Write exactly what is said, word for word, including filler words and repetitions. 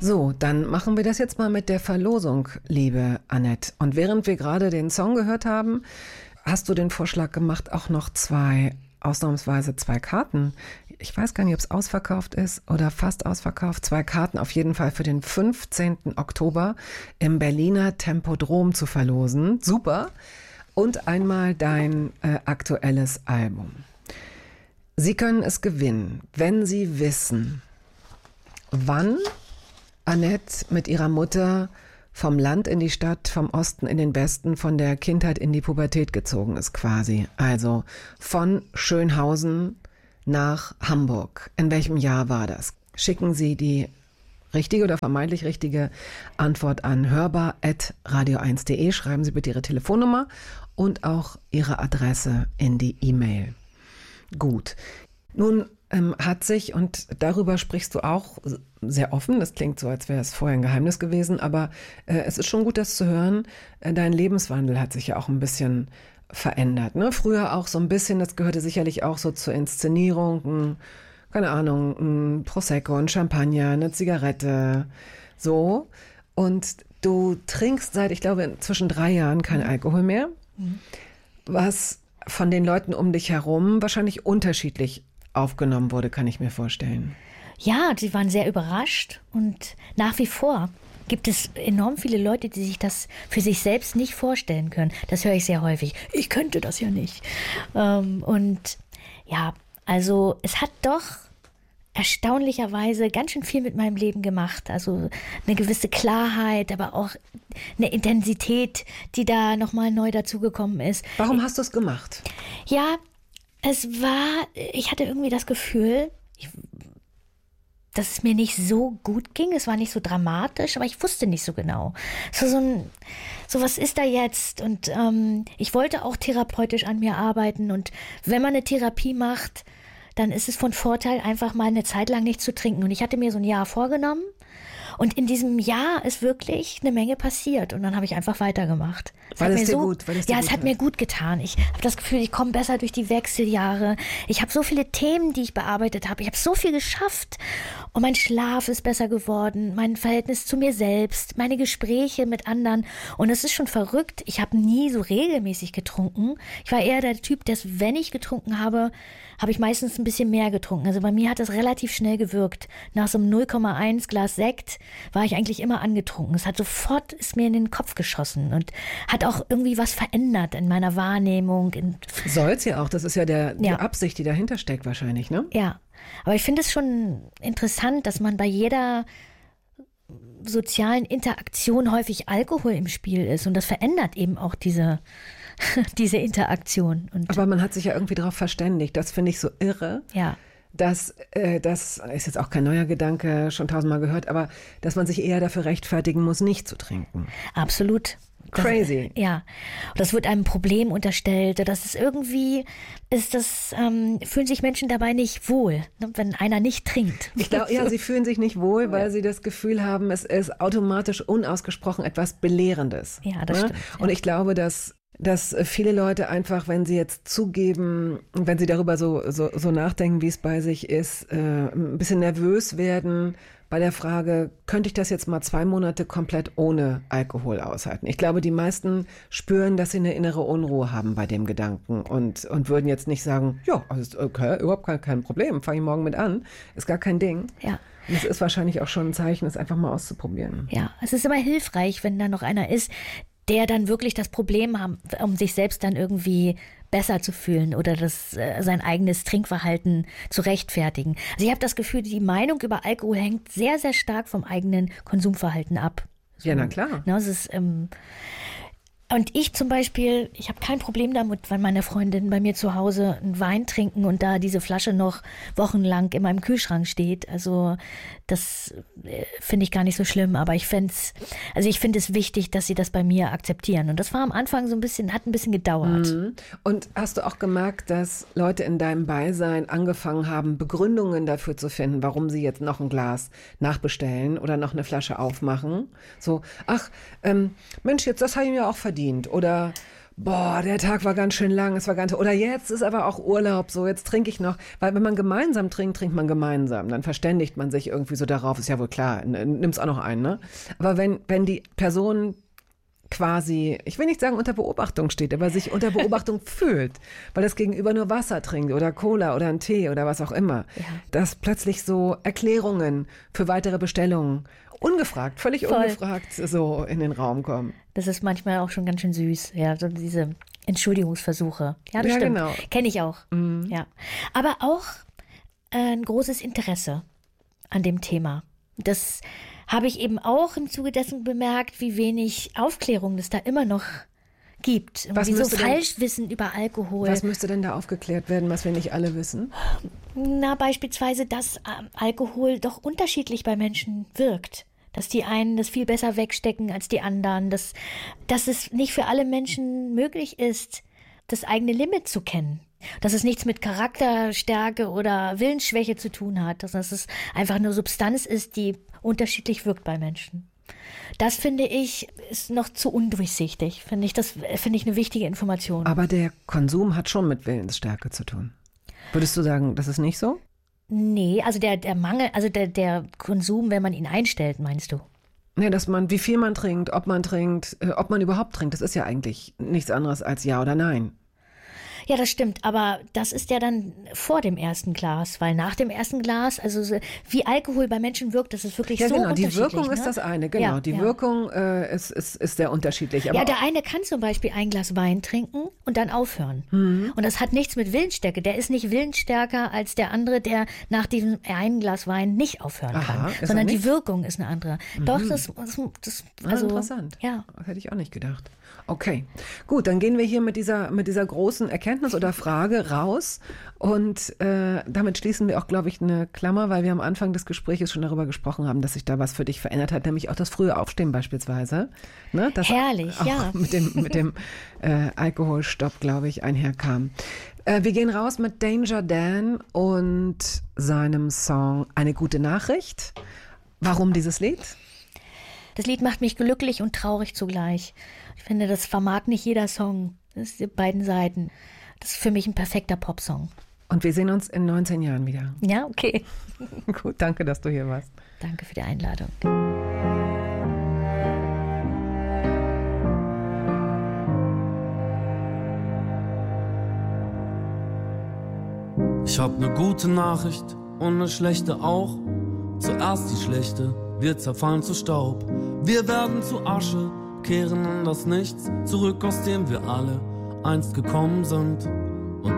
So, dann machen wir das jetzt mal mit der Verlosung, liebe Annette. Und während wir gerade den Song gehört haben, hast du den Vorschlag gemacht, auch noch zwei, ausnahmsweise zwei Karten. Ich weiß gar nicht, ob es ausverkauft ist oder fast ausverkauft. Zwei Karten auf jeden Fall für den fünfzehnten Oktober im Berliner Tempodrom zu verlosen. Super. Und einmal dein äh, aktuelles Album. Sie können es gewinnen, wenn Sie wissen, wann Annette mit ihrer Mutter vom Land in die Stadt, vom Osten in den Westen, von der Kindheit in die Pubertät gezogen ist quasi. Also von Schönhausen nach Hamburg. In welchem Jahr war das? Schicken Sie die richtige oder vermeintlich richtige Antwort an hörbar at radio eins punkt de. Schreiben Sie bitte Ihre Telefonnummer und auch Ihre Adresse in die E-Mail. Gut. Nun ähm, hat sich, und darüber sprichst du auch sehr offen, das klingt so, als wäre es vorher ein Geheimnis gewesen, aber äh, es ist schon gut, das zu hören, äh, dein Lebenswandel hat sich ja auch ein bisschen verändert. Ne? Früher auch so ein bisschen, das gehörte sicherlich auch so zur Inszenierung, ein, keine Ahnung, ein Prosecco, ein Champagner, eine Zigarette, so. Und du trinkst seit, ich glaube, inzwischen drei Jahren kein Alkohol mehr, mhm. was von den Leuten um dich herum wahrscheinlich unterschiedlich aufgenommen wurde, kann ich mir vorstellen. Ja, sie waren sehr überrascht und nach wie vor gibt es enorm viele Leute, die sich das für sich selbst nicht vorstellen können. Das höre ich sehr häufig. Ich könnte das ja nicht. Ähm, und ja, also es hat doch erstaunlicherweise ganz schön viel mit meinem Leben gemacht. Also eine gewisse Klarheit, aber auch eine Intensität, die da nochmal neu dazugekommen ist. Warum hast du es gemacht? Ja, es war, ich hatte irgendwie das Gefühl, ich, dass es mir nicht so gut ging. Es war nicht so dramatisch, aber ich wusste nicht so genau. So, so, ein, so was ist da jetzt? Und ähm, ich wollte auch therapeutisch an mir arbeiten. Und wenn man eine Therapie macht, dann ist es von Vorteil, einfach mal eine Zeit lang nicht zu trinken. Und ich hatte mir so ein Jahr vorgenommen. Und in diesem Jahr ist wirklich eine Menge passiert. Und dann habe ich einfach weitergemacht. Es War hat das mir dir so, gut? War das dir ja, gut es hat war? mir gut getan. Ich habe das Gefühl, ich komme besser durch die Wechseljahre. Ich habe so viele Themen, die ich bearbeitet habe. Ich habe so viel geschafft. Und mein Schlaf ist besser geworden. Mein Verhältnis zu mir selbst. Meine Gespräche mit anderen. Und es ist schon verrückt. Ich habe nie so regelmäßig getrunken. Ich war eher der Typ, dass wenn ich getrunken habe, habe ich meistens ein bisschen mehr getrunken. Also bei mir hat das relativ schnell gewirkt. Nach so einem null Komma eins Glas Sekt war ich eigentlich immer angetrunken. Es hat sofort, ist mir in den Kopf geschossen und hat auch irgendwie was verändert in meiner Wahrnehmung. In Soll's ja auch, das ist ja der, die Ja. Absicht, die dahinter steckt wahrscheinlich, ne? Ja, aber ich finde es schon interessant, dass man bei jeder sozialen Interaktion häufig Alkohol im Spiel ist und das verändert eben auch diese, diese Interaktion. Und Aber man hat sich ja irgendwie darauf verständigt, das finde ich so irre. ja. Dass, äh, das ist jetzt auch kein neuer Gedanke, schon tausendmal gehört, aber dass man sich eher dafür rechtfertigen muss, nicht zu trinken. Absolut. Das, Crazy. Ja. Und das wird einem Problem unterstellt. Das ist irgendwie, ist das, ähm, fühlen sich Menschen dabei nicht wohl, ne, wenn einer nicht trinkt. Ich glaube, ja, sie fühlen sich nicht wohl, weil sie das Gefühl haben, es ist automatisch unausgesprochen etwas Belehrendes. Ja, das ne? stimmt. Ja. Und ich glaube, dass dass viele Leute einfach, wenn sie jetzt zugeben, wenn sie darüber so, so, so nachdenken, wie es bei sich ist, äh, ein bisschen nervös werden bei der Frage, könnte ich das jetzt mal zwei Monate komplett ohne Alkohol aushalten? Ich glaube, die meisten spüren, dass sie eine innere Unruhe haben bei dem Gedanken und, und würden jetzt nicht sagen, ja, also okay, überhaupt kein, kein Problem, fange ich morgen mit an, ist gar kein Ding. Ja. Und es ist wahrscheinlich auch schon ein Zeichen, es einfach mal auszuprobieren. Ja, es ist immer hilfreich, wenn da noch einer ist, der dann wirklich das Problem haben, um sich selbst dann irgendwie besser zu fühlen oder das, äh, sein eigenes Trinkverhalten zu rechtfertigen. Also ich habe das Gefühl, die Meinung über Alkohol hängt sehr, sehr stark vom eigenen Konsumverhalten ab. So, Ja, na klar. Ne, es ist, ähm, und ich zum Beispiel, ich habe kein Problem damit, wenn meine Freundinnen bei mir zu Hause einen Wein trinken und da diese Flasche noch wochenlang in meinem Kühlschrank steht. Also das äh, finde ich gar nicht so schlimm, aber ich fände es, also ich finde es wichtig, dass sie das bei mir akzeptieren. Und das war am Anfang so ein bisschen, hat ein bisschen gedauert. Mhm. Und hast du auch gemerkt, dass Leute in deinem Beisein angefangen haben, Begründungen dafür zu finden, warum sie jetzt noch ein Glas nachbestellen oder noch eine Flasche aufmachen? So, ach, ähm, Mensch, jetzt das habe ich mir auch verdient. Oder boah, der Tag war ganz schön lang, es war ganz, oder jetzt ist aber auch Urlaub, so jetzt trinke ich noch, weil wenn man gemeinsam trinkt, trinkt man gemeinsam, dann verständigt man sich irgendwie so darauf, ist ja wohl klar, nimm's auch noch ein, ne? Aber wenn, wenn die Person quasi, ich will nicht sagen unter Beobachtung steht, aber sich unter Beobachtung fühlt, weil das Gegenüber nur Wasser trinkt oder Cola oder einen Tee oder was auch immer, ja. dass plötzlich so Erklärungen für weitere Bestellungen ungefragt, völlig Voll. ungefragt so in den Raum kommen. Das ist manchmal auch schon ganz schön süß, ja, so diese Entschuldigungsversuche. Ja, das ja, stimmt. Genau. Kenne ich auch. Mhm. Ja. Aber auch äh, ein großes Interesse an dem Thema. Das habe ich eben auch im Zuge dessen bemerkt, wie wenig Aufklärung es da immer noch gibt. Was wie so denn, Falschwissen über Alkohol. Was müsste denn da aufgeklärt werden, was wir nicht alle wissen? Na, beispielsweise, dass äh, Alkohol doch unterschiedlich bei Menschen wirkt. Dass die einen das viel besser wegstecken als die anderen. Dass, dass es nicht für alle Menschen möglich ist, das eigene Limit zu kennen. Dass es nichts mit Charakterstärke oder Willensschwäche zu tun hat. Dass es einfach nur Substanz ist, die unterschiedlich wirkt bei Menschen. Das finde ich ist noch zu undurchsichtig. Finde ich, das finde ich eine wichtige Information. Aber der Konsum hat schon mit Willensstärke zu tun. Würdest du sagen, das ist nicht so? Nee, also der, der Mangel, also der, der Konsum, wenn man ihn einstellt, meinst du? Nee, dass man, wie viel man trinkt, ob man trinkt, äh, ob man überhaupt trinkt, das ist ja eigentlich nichts anderes als Ja oder Nein. Ja, das stimmt, aber das ist ja dann vor dem ersten Glas, weil nach dem ersten Glas, also wie Alkohol bei Menschen wirkt, das ist wirklich ja, so genau, unterschiedlich. Die Wirkung ne? ist das eine, genau. Ja, die ja. Wirkung äh, ist, ist, ist sehr unterschiedlich. Aber ja, der eine kann zum Beispiel ein Glas Wein trinken und dann aufhören. Mhm. Und das hat nichts mit Willensstärke. Der ist nicht willensstärker als der andere, der nach diesem einen Glas Wein nicht aufhören Aha, kann, sondern die Wirkung ist eine andere. Mhm. Doch, das, das, das also ah, interessant. Ja. Das hätte ich auch nicht gedacht. Okay, gut, dann gehen wir hier mit dieser, mit dieser großen Erkenntnis oder Frage raus und äh, damit schließen wir auch, glaube ich, eine Klammer, weil wir am Anfang des Gesprächs schon darüber gesprochen haben, dass sich da was für dich verändert hat, nämlich auch das frühe Aufstehen beispielsweise. Ne, das Herrlich, auch ja. mit dem, mit dem äh, Alkoholstopp, glaube ich, einherkam. Äh, wir gehen raus mit Danger Dan und seinem Song Eine gute Nachricht. Warum dieses Lied? Das Lied macht mich glücklich und traurig zugleich. Ich finde, das vermag nicht jeder Song. Das ist die beiden Seiten. Das ist für mich ein perfekter Popsong. Und wir sehen uns in neunzehn Jahren wieder. Ja, okay. Gut, danke, dass du hier warst. Danke für die Einladung. Ich hab ne gute Nachricht und ne schlechte auch. Zuerst die schlechte, wir zerfallen zu Staub. Wir werden zu Asche, kehren in das Nichts zurück, aus dem wir alle einst gekommen sind.